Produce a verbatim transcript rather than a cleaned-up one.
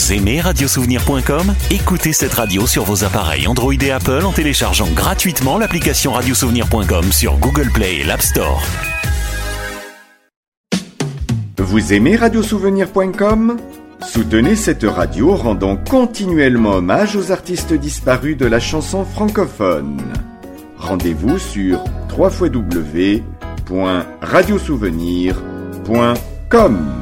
Vous aimez radiosouvenir point com ? Écoutez cette radio sur vos appareils Android et Apple en téléchargeant gratuitement l'application radiosouvenir point com sur Google Play et l'App Store. Vous aimez radiosouvenir point com ? Soutenez cette radio rendant continuellement hommage aux artistes disparus de la chanson francophone. Rendez-vous sur w w w point radiosouvenir point com.